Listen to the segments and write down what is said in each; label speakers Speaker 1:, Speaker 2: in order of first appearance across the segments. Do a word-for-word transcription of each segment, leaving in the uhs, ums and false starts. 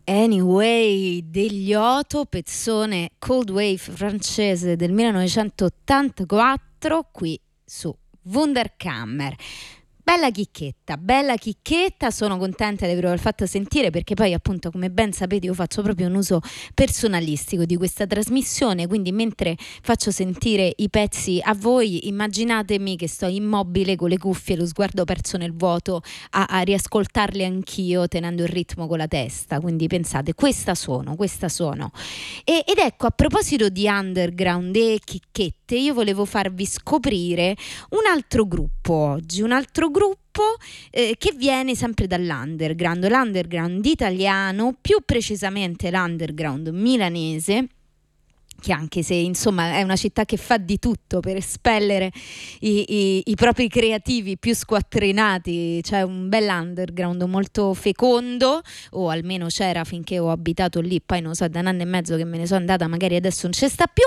Speaker 1: Anyway degli Oto, pezzone cold wave francese del millenovecentottantaquattro qui su Wunderkammer. Bella chicchetta, bella chicchetta, sono contenta di avervela fatta sentire perché poi appunto, come ben sapete, io faccio proprio un uso personalistico di questa trasmissione, quindi mentre faccio sentire i pezzi a voi immaginatemi che sto immobile con le cuffie, lo sguardo perso nel vuoto a, a riascoltarli anch'io tenendo il ritmo con la testa, quindi pensate, questa sono, questa sono. E, ed ecco, a proposito di underground e chicchette, io volevo farvi scoprire un altro gruppo oggi, un altro gruppo gruppo eh, che viene sempre dall'underground, l'underground italiano, più precisamente l'underground milanese, che anche se insomma è una città che fa di tutto per espellere i, i, i propri creativi più squattrinati, c'è un bel underground molto fecondo, o almeno c'era finché ho abitato lì, poi non so, da un anno e mezzo che me ne sono andata, magari adesso non ci sta più.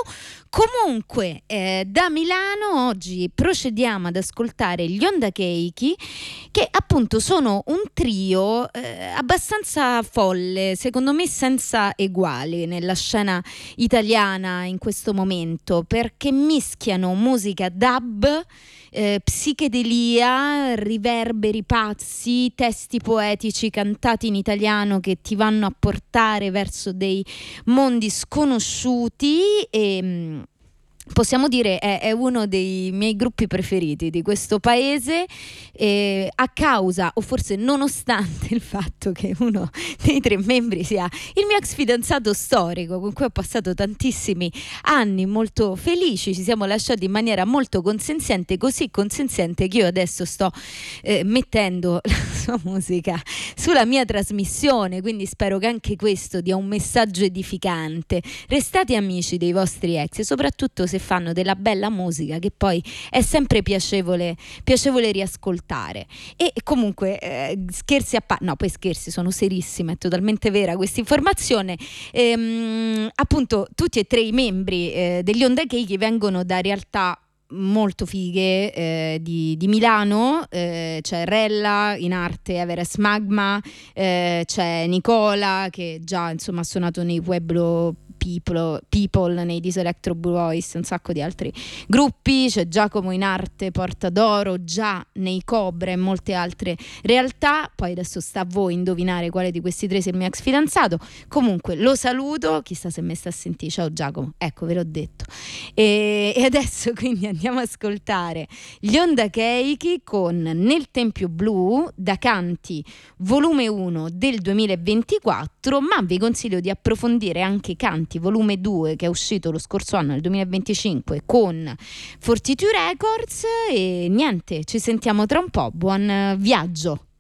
Speaker 1: Comunque eh, da Milano oggi procediamo ad ascoltare gli Onda Keiki, che appunto sono un trio eh, abbastanza folle, secondo me senza eguali nella scena italiana in questo momento, perché mischiano musica dub, eh, psichedelia, riverberi pazzi, testi poetici cantati in italiano che ti vanno a portare verso dei mondi sconosciuti e possiamo dire è, è uno dei miei gruppi preferiti di questo paese, eh, a causa o forse nonostante il fatto che uno dei tre membri sia il mio ex fidanzato storico con cui ho passato tantissimi anni molto felici. Ci siamo lasciati in maniera molto consenziente, così consenziente che io adesso sto eh, mettendo la sua musica sulla mia trasmissione, quindi spero che anche questo dia un messaggio edificante. Restate amici dei vostri ex e soprattutto se fanno della bella musica, che poi è sempre piacevole piacevole riascoltare. E comunque eh, scherzi a parte, no, poi scherzi, sono serissima, è totalmente vera questa informazione. Ehm, appunto tutti e tre i membri eh, degli Onda Keiki vengono da realtà molto fighe eh, di, di Milano, eh, c'è Rella in arte Everest Magma, eh, c'è Nicola che già insomma ha suonato nei Pueblo People, People nei Diesel Electro Boys, un sacco di altri gruppi, c'è Giacomo in arte Porta d'Oro già nei Cobra e molte altre realtà. Poi adesso sta a voi indovinare quale di questi tre sia il mio ex fidanzato. Comunque lo saluto, chissà se mi sta a sentire. Ciao Giacomo, ecco, ve l'ho detto. E, e adesso quindi andiamo a ascoltare gli Onda Keiki con Nel Tempio Blu, da Canti volume uno del duemilaventiquattro, ma vi consiglio di approfondire anche Canti volume due che è uscito lo scorso anno, nel duemilaventicinque, con Fortitude Records. E niente, ci sentiamo tra un po', buon viaggio.